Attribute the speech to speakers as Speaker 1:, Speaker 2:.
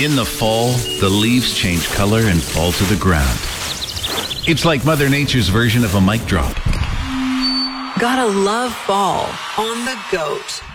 Speaker 1: In the fall, the leaves change color and fall to the ground. It's like Mother Nature's version of a mic drop.
Speaker 2: Gotta love fall on the GOAT.